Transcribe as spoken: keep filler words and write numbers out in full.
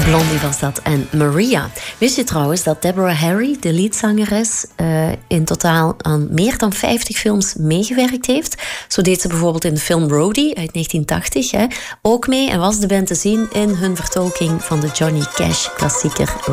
Blondie was dat en Maria. Wist je trouwens dat Deborah Harry, de leadzangeres, uh, in totaal aan meer dan vijftig films meegewerkt heeft? Zo deed ze bijvoorbeeld in de film Roadie uit negentien tachtig hè, ook mee en was de band te zien in hun vertolking van de Johnny Cash klassieker